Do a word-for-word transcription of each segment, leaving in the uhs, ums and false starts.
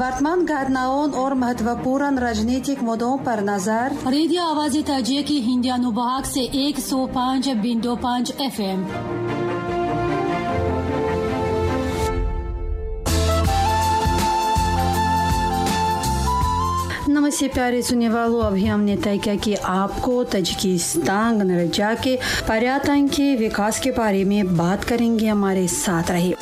वर्तमान घटनाओं और महत्वपूर्ण राजनीतिक मुद्दों पर नजर। रेडियो आवाज़ ताजिया की हिंदी अनुभाग से एक सौ पाँच बिंदु पाँच एफ एम। नमस्ते प्यारे सुनने वालों, अभी हमने तय किया कि आपको तजिकिस्तान गणराज्य के पर्यटन के विकास के बारे में बात करेंगे। हमारे साथ रहे।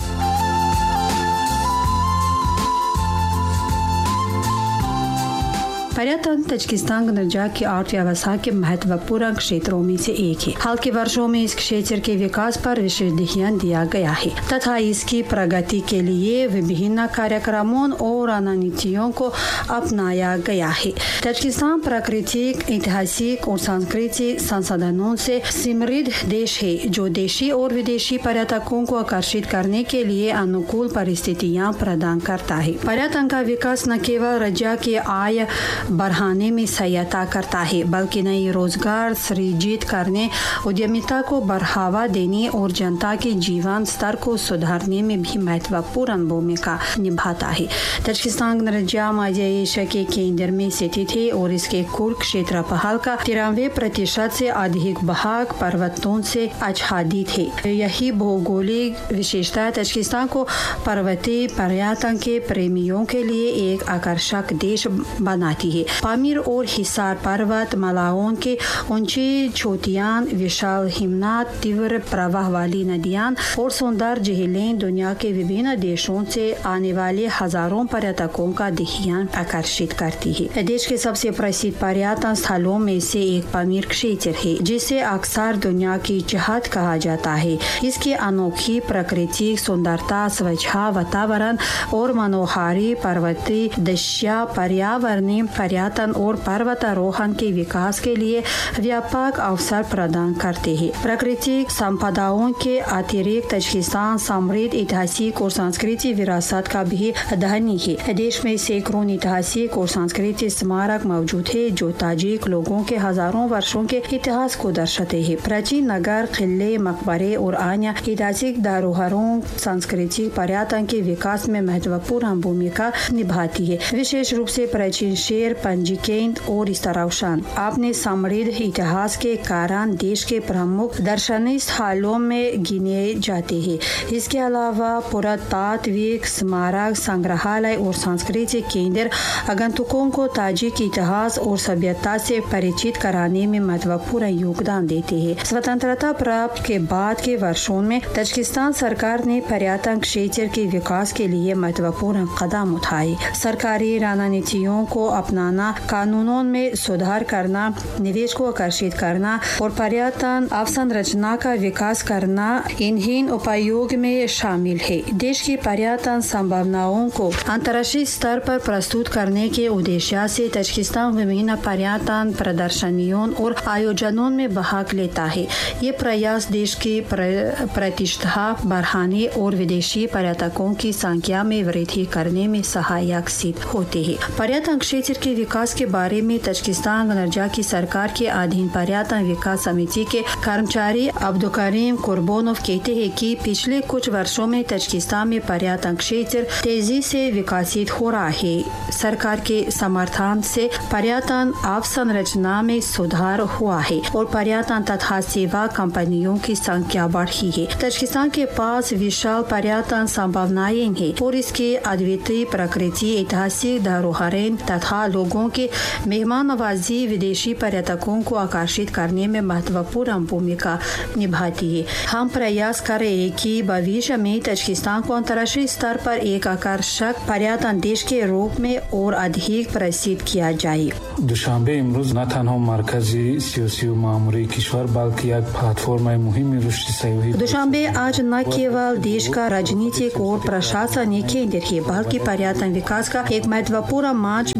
पर्यटन तजिकिस्तान गणराज्य की अर्थव्यवस्था के महत्वपूर्ण क्षेत्रों में से एक है। हाल के वर्षों में इस क्षेत्र के विकास पर विशेष ध्यान दिया गया है तथा इसकी प्रगति के लिए विभिन्न कार्यक्रमों और रणनीतियों को अपनाया गया है। तजिकिस्तान प्राकृतिक, ऐतिहासिक और सांस्कृतिक संसाधनों से समृद्ध देश है, जो देशी और विदेशी पर्यटकों को आकर्षित करने के लिए अनुकूल परिस्थितियां प्रदान करता है। पर्यटन का विकास न केवल राज्य की आय बढ़ाने में सहायता करता है, बल्कि नए रोजगार सृजित करने, उद्यमिता को बढ़ावा देने और जनता के जीवन स्तर को सुधारने में भी महत्वपूर्ण भूमिका निभाता है। तजिकिस्तान गणराज्य मध्य एशिया के केंद्र में स्थित है और इसके कुल क्षेत्रफल का तिरानवे प्रतिशत से अधिक भाग पर्वतों से आच्छादित है। यही भौगोलिक विशेषता तजिकिस्तान को पर्वतीय पर्यटन के प्रेमियों के लिए एक आकर्षक देश बनाती है। पामीर और हिसार पर्वत मालाओं के ऊंची चोटियां, विशाल हिमनद, तीव्र प्रवाह वाली नदियां और सुंदर झीलें दुनिया के विभिन्न देशों से आने वाले हजारों पर्यटकों का ध्यान आकर्षित करती है। देश के सबसे प्रसिद्ध पर्यटन स्थलों में से एक पामीर क्षेत्र है, जिसे अक्सर दुनिया की चाहत कहा जाता है। इसकी अनोखी प्राकृतिक सुंदरता, स्वच्छ वातावरण और मनोहारी पर्वतीय दृश्य पर्यावरणीय पर्यटन और पर्वतारोहण के विकास के लिए व्यापक अवसर प्रदान करते हैं। प्राकृतिक संपदाओं के अतिरिक्त तजिकिस्तान समृद्ध ऐतिहासिक और सांस्कृतिक विरासत का भी धनी है। देश में सैकड़ों ऐतिहासिक और सांस्कृतिक स्मारक मौजूद है, जो ताजिक लोगों के हजारों वर्षों के इतिहास को दर्शाते हैं। प्राचीन नगर, किले, मकबरे और अन्य ऐतिहासिक धरोहरों सांस्कृतिक पर्यटन के विकास में महत्वपूर्ण भूमिका निभाती है। विशेष रूप से प्राचीन शेर, पंजीकेंद और इस्तराउशान अपने समृद्ध इतिहास के कारण देश के प्रमुख दर्शनीय स्थलों में गिने जाते हैं। इसके अलावा पुरातात्विक स्मारक, संग्रहालय और सांस्कृतिक केंद्र आगंतुकों को ताजिक इतिहास और सभ्यता से परिचित कराने में महत्वपूर्ण योगदान देते हैं। स्वतंत्रता प्राप्त के बाद के वर्षों में तजिकिस्तान सरकार ने पर्यटन क्षेत्र के विकास के लिए महत्वपूर्ण कदम उठाए। सरकारी रणनीतियों को अपनाना, कानूनों में सुधार करना, निवेश को आकर्षित करना और पर्यटन अवसंरचना का विकास करना इन्हीं उपायों में शामिल है। देश की पर्यटन संभावनाओं को अंतर्राष्ट्रीय स्तर पर प्रस्तुत करने के उद्देश्य से तजिकिस्तान विभिन्न पर्यटन प्रदर्शनियों और आयोजनों में भाग लेता है। ये प्रयास देश की प्रतिष्ठा बढ़ाने और विदेशी पर्यटकों की संख्या में वृद्धि करने में सहायक सिद्ध होते हैं। पर्यटन क्षेत्र के विकास के बारे में तजिकिस्तान गणराज्य की सरकार के अधीन पर्यटन विकास समिति के कर्मचारी अब्दुलकरीम कुर्बानोव कहते हैं कि पिछले कुछ वर्षों में तजिकिस्तान में पर्यटन क्षेत्र तेजी से विकसित हो रहा है। सरकार के समर्थन से पर्यटन अवसंरचना में सुधार हुआ है और पर्यटन तथा सेवा कंपनियों की संख्या बढ़ी है। तजिकिस्तान के पास विशाल पर्यटन संभावनाएं हैं और इसके अद्वितीय प्रकृति, ऐतिहासिक धरोहरें तथा लोगों के मेहमान नवाजी विदेशी पर्यटकों को आकर्षित करने में महत्वपूर्ण भूमिका निभाती है। हम प्रयास कर रहे हैं कि भविष्य में तजिकिस्तान को अंतर्राष्ट्रीय स्तर पर एक आकर्षक पर्यटन देश के रूप में और अधिक प्रसिद्ध किया जाए। दुशांबे इम्रोज न तनहा मरकजी सियासी व मामूली किश्वर बल्कि एक प्लेटफॉर्म मुहिम रुश्दी सही। दुशांबे आज न केवल देश का राजनीतिक और प्रशासनिक केंद्र है, बल्कि पर्यटन विकास का एक महत्वपूर्ण मंच भी माना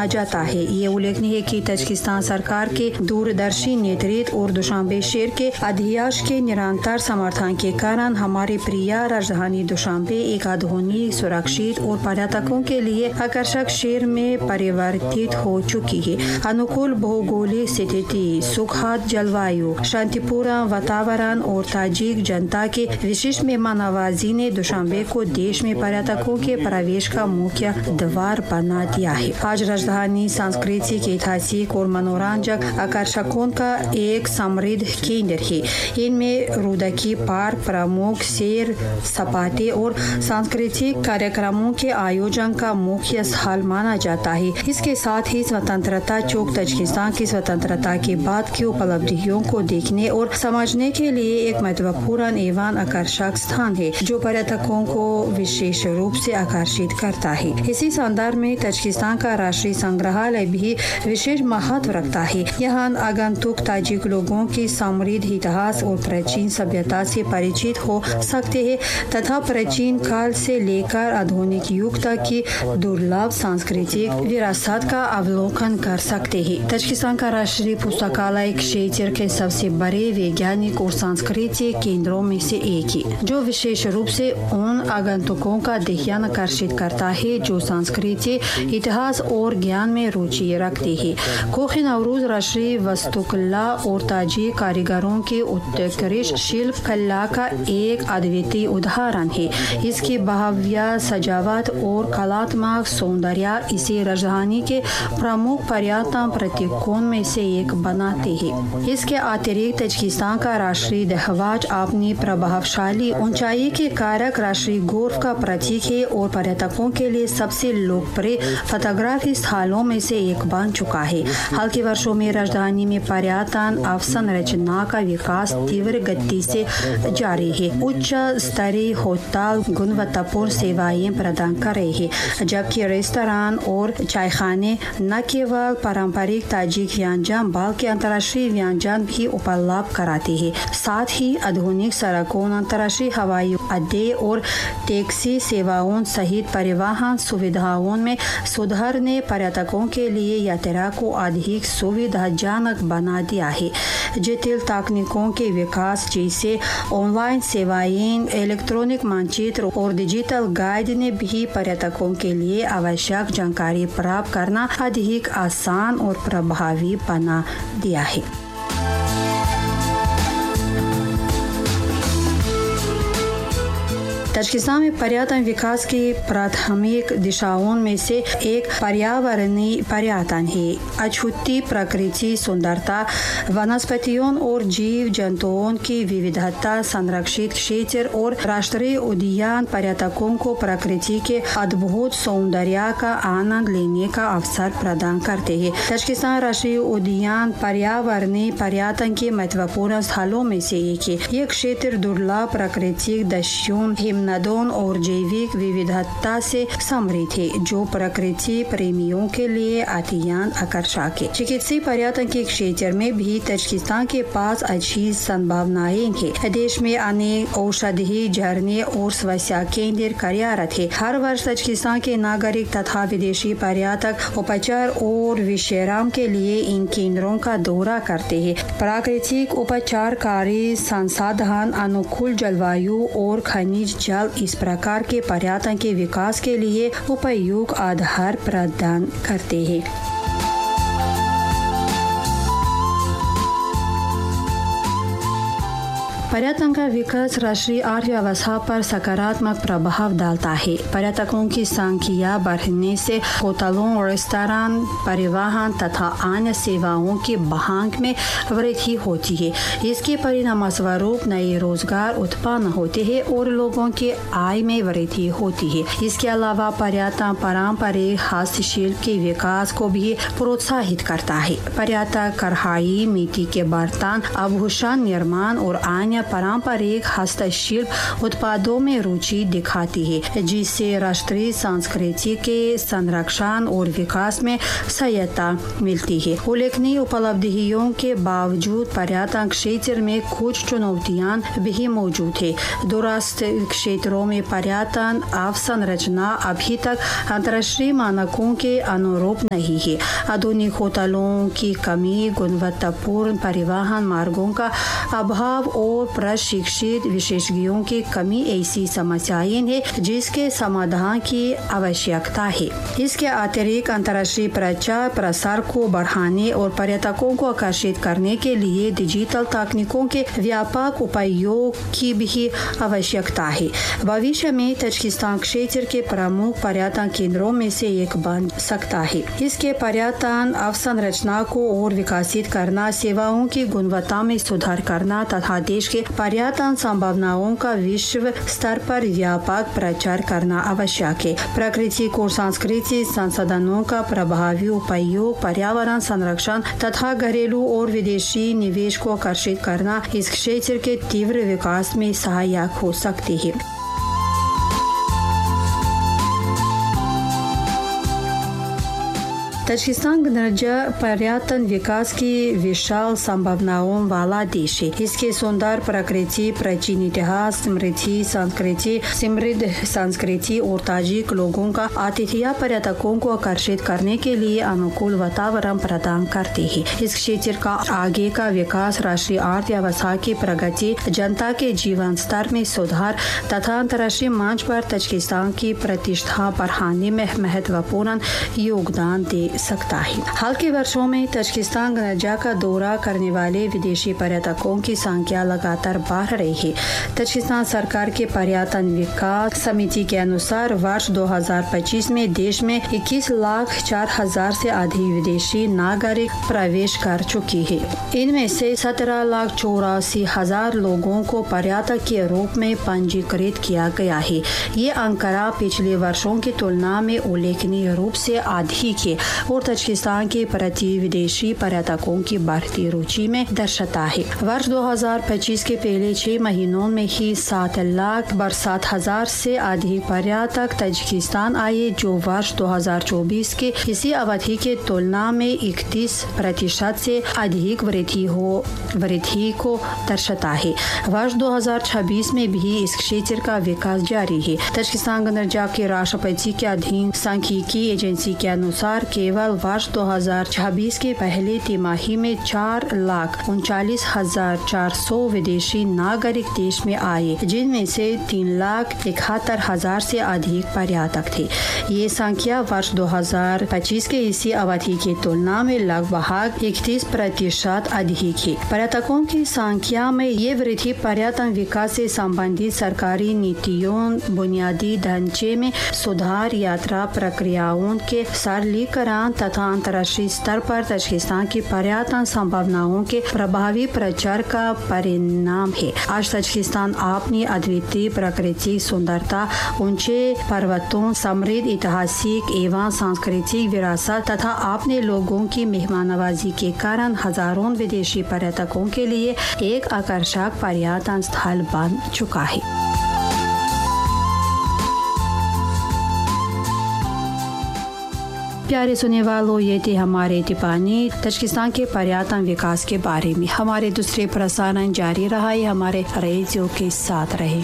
माना जाता है। ये उल्लेखनीय है कि तजाकिस्तान सरकार के दूरदर्शी नेतृत्व और दुशांबे शहर के अध्यक्ष के निरंतर समर्थन के कारण हमारी प्रिय राजधानी दुशांबे एक आधुनिक, सुरक्षित और पर्यटकों के लिए आकर्षक शहर में परिवर्तित हो चुकी है। अनुकूल भौगोलिक स्थिति, सुखद जलवायु, शांतिपूर्ण वातावरण और ताजिक जनता के विशेष मेहमान नवाजी ने दुशांबे को देश में पर्यटकों के प्रवेश का मुख्य द्वार बना दिया है। आज राजधानी सांस्कृतिक, ऐतिहासिक और मनोरंजक आकर्षकों का एक समृद्ध केंद्र है। इनमें रुदकी पार्क प्रमुख सैर सपाटे और सांस्कृतिक कार्यक्रमों के आयोजन का मुख्य स्थल माना जाता है। इसके साथ ही स्वतंत्रता चौक तजाकिस्तान की स्वतंत्रता के बाद की उपलब्धियों को देखने और समझने के लिए एक महत्वपूर्ण एवं आकर्षक स्थान है, जो पर्यटकों को विशेष रूप से आकर्षित करता है। इसी संदर्भ में तजाकिस्तान का राष्ट्रीय संग्रहालय भी विशेष महत्व रखता है। यहाँ आगंतुक ताजिक लोगों की समृद्ध इतिहास और प्राचीन सभ्यता से परिचित हो सकते हैं तथा प्राचीन काल से लेकर आधुनिक युग तक की दुर्लभ सांस्कृतिक विरासत का अवलोकन कर सकते हैं। तजाकिस्तान का राष्ट्रीय पुस्तकालय क्षेत्र के सबसे बड़े वैज्ञानिक और सांस्कृतिक केंद्रों में से एक है, जो विशेष रूप से उन आगंतुकों का ध्यान आकर्षित करता है जो संस्कृति, इतिहास और ज्ञान में रुचि रखते हैं। कोह नवरूज राष्ट्रीय वास्तुकला और ताजिक कारीगरों के उत्कृष्ट शिल्प कला का एक अद्वितीय उदाहरण है। इसकी भव्य सजावट और कलात्मक सौंदर्य इसे राजधानी के प्रमुख पर्यटन प्रतीकों में से एक बनाते हैं। इसके अतिरिक्त तजाकिस्तान का राष्ट्रीय ध्वज अपनी प्रभावशाली ऊंचाई के कारक राष्ट्रीय गौरव का प्रतीक है और पर्यटकों के लिए सबसे लोकप्रिय फोटोग्राफी स्थलों में से एक बन चुका है। हाल के वर्षों में राजधानी में पर्यटन अवसंरचना का विकास तीव्र गति से जारी है। उच्च स्तरीय होटल गुणवत्तापूर्ण सेवाएं प्रदान कर रहे हैं, जबकि रेस्तरां और चायखाने न केवल पारंपरिक ताजिक व्यंजन बल्कि अंतर्राष्ट्रीय व्यंजन भी उपलब्ध कराते हैं। साथ ही आधुनिक सड़कों, अंतर्राष्ट्रीय हवाई अड्डे और टैक्सी सेवाओं सहित परिवहन सुविधाओं में सुधार ने पर्यटकों के लिए यात्रा को अधिक सुविधाजनक बना दिया है। जटिल तकनीकों के विकास जैसे ऑनलाइन सेवाएं, इलेक्ट्रॉनिक मानचित्र और डिजिटल गाइड ने भी पर्यटकों के लिए आवश्यक जानकारी प्राप्त करना अधिक आसान और प्रभावी बना दिया है। तजाकिस्तान में पर्यटन विकास की प्राथमिक दिशाओं में से एक पर्यावरणीय पर्यटन है। अछूती प्रकृति सुंदरता, वनस्पतियों और जीव जंतुओं की विविधता, संरक्षित क्षेत्र और राष्ट्रीय उद्यान पर्यटकों को प्रकृति के अद्भुत सौंदर्य का आनंद लेने का अवसर प्रदान करते हैं। तजाकिस्तान राष्ट्रीय उद्यान पर्यावरणीय पर्यटन के महत्वपूर्ण स्थलों में से एक है। यह क्षेत्र दुर्लभ प्राकृतिक दृश्यों, नदों और जैविक विविधता से समृद्ध है, जो प्रकृति प्रेमियों के लिए अत्यंत आकर्षक है। चिकित्सीय पर्यटन के क्षेत्र में भी तजाकिस्तान के पास अच्छी संभावनाएं हैं। देश में अनेक औषधीय झरने और स्वास्थ्य केंद्र कार्यरत है। हर वर्ष तजाकिस्तान के नागरिक तथा विदेशी पर्यटक उपचार और विश्राम के लिए इन केंद्रों का दौरा करते हैं। प्राकृतिक उपचारकारी संसाधन, अनुकूल जलवायु और खनिज जल इस प्रकार के पर्यटन के विकास के लिए उपयुक्त आधार प्रदान करते हैं। पर्यटन का विकास राष्ट्रीय अर्थव्यवस्था पर सकारात्मक प्रभाव डालता है। पर्यटकों की संख्या बढ़ने से होटलों, रेस्तरां, परिवहन तथा अन्य सेवाओं की मांग में वृद्धि होती है। इसके परिणामस्वरूप नए रोजगार उत्पन्न होते हैं और लोगों की आय में वृद्धि होती है। इसके अलावा पर्यटन पारंपरिक हस्तशिल्प के विकास को भी प्रोत्साहित करता है। पर्यटक कढ़ाई, मिट्टी के बर्तन, आभूषण निर्माण और अन्य पारंपरिक हस्तशिल्प उत्पादों में रुचि दिखाती है, जिससे राष्ट्रीय संस्कृति के संरक्षण और विकास में सहायता मिलती है। उल्लेखनीय उपलब्धियों के बावजूद पर्यटन क्षेत्र में कुछ चुनौतियां भी मौजूद है। दूरस्थ क्षेत्रों में पर्यटन अवसंरचना अभी तक अंतर्राष्ट्रीय मानकों के अनुरूप नहीं है। आधुनिक होटलों की कमी, गुणवत्तापूर्ण परिवहन मार्गों का अभाव और प्रशिक्षित विशेषज्ञों की कमी ऐसी समस्याएं हैं जिसके समाधान की आवश्यकता है। इसके अतिरिक्त अंतर्राष्ट्रीय प्रचार प्रसार को बढ़ाने और पर्यटकों को आकर्षित करने के लिए डिजिटल तकनीकों के व्यापक उपयोग की भी आवश्यकता है। भविष्य में तजाकिस्तान क्षेत्र के प्रमुख पर्यटन केंद्रों में से एक बन सकता है। इसके पर्यटन अवसंरचना को और विकसित करना, सेवाओं की गुणवत्ता में सुधार करना तथा देश के पर्यटन संभावनाओं का विश्व स्तर पर व्यापक प्रचार करना आवश्यक है। प्राकृतिक और सांस्कृतिक संसाधनों का प्रभावी उपयोग, पर्यावरण संरक्षण तथा घरेलू और विदेशी निवेश को आकर्षित करना इस क्षेत्र के तीव्र विकास में सहायक हो सकती है। तजाकिस्तान गणराज्य पर्यटन विकास की विशाल संभावनाओं वाला देश है। इसके सुंदर प्रकृति, प्राचीन इतिहास, समृद्धि संस्कृति समृद्ध संस्कृति और ताजिक लोगों का आतिथ्य पर्यटकों को आकर्षित करने के लिए अनुकूल वातावरण प्रदान करते हैं। इस क्षेत्र का आगे का विकास राष्ट्रीय अर्थव्यवस्था की प्रगति, जनता के जीवन स्तर में सुधार तथा अंतर्राष्ट्रीय मंच पर तजाकिस्तान की प्रतिष्ठा बढ़ाने में महत्वपूर्ण योगदान दे सकता है। हाल के वर्षों में तजाकिस्तान गणराज्य का दौरा करने वाले विदेशी पर्यटकों की संख्या लगातार बढ़ रही है। तजाकिस्तान सरकार के पर्यटन विकास समिति के अनुसार वर्ष दो हज़ार पच्चीस में देश में इक्कीस लाख चार हजार से अधिक विदेशी नागरिक प्रवेश कर चुकी है। इनमें से सत्रह लाख चौरासी हजार लोगों को पर्यटक के रूप में पंजीकृत किया गया है। ये आंकड़ा पिछले वर्षों की तुलना में उल्लेखनीय रूप से अधिक है और तजाकिस्तान के प्रति विदेशी पर्यटकों की बढ़ती रुचि में दर्शाता है। वर्ष दो हज़ार पच्चीस के पहले छह महीनों में ही सात लाख बासठ हजार से अधिक पर्यटक तजाकिस्तान आए, जो वर्ष दो हज़ार चौबीस के इसी अवधि के तुलना में इकतीस प्रतिशत से अधिक वृद्धि हो वृद्धि को दर्शाता है। वर्ष दो हज़ार छब्बीस में भी इस क्षेत्र का विकास जारी है। तजाकिस्तान गणराज्य के राष्ट्रपति के अधीन सांख्यिकी एजेंसी के अनुसार केवल वर्ष दो हज़ार छब्बीस के पहले तिमाही में चार लाख उनचालीस हजार चार सौ विदेशी नागरिक देश में आए, जिनमें से तीन लाख इकहत्तर हजार से अधिक पर्यटक थे। ये संख्या वर्ष दो हज़ार पच्चीस के इसी अवधि की तुलना में लगभग इकतीस प्रतिशत अधिक है। पर्यटकों की संख्या में ये वृद्धि पर्यटन विकास से संबंधित सरकारी नीतियों, बुनियादी ढांचे में सुधार, यात्रा प्रक्रियाओं के सरलीकरण तथा अंतर्राष्ट्रीय स्तर पर तजाकिस्तान की पर्यटन संभावनाओं के प्रभावी प्रचार का परिणाम है। आज तजाकिस्तान अपनी अद्वितीय प्राकृतिक सुंदरता, ऊंचे पर्वतों, समृद्ध ऐतिहासिक एवं सांस्कृतिक विरासत तथा अपने लोगों की मेहमाननवाजी के कारण हजारों विदेशी पर्यटकों के लिए एक आकर्षक पर्यटन स्थल बन चुका है। प्यारे सुनने वालों, ये थी हमारे टिप्पणी तजाकिस्तान के पर्यटन विकास के बारे में। हमारे दूसरे प्रसारण जारी रहा है, हमारे रेडियो के साथ रहे।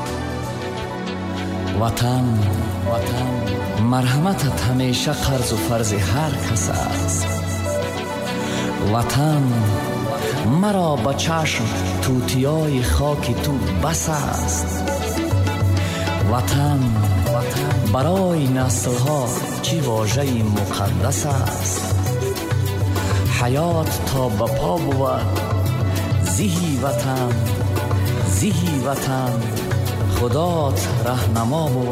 वतन वतन मरहमतत हमेशा कर्ज व फर्ज हर कस است. वतन مرا با چشم توتیای خاک تو بس است. وطن برای نسلها چی واژه‌ای مقدس است. حیات تا به پا بود زیهی وطن زیهی وطن خدات رهنما بود.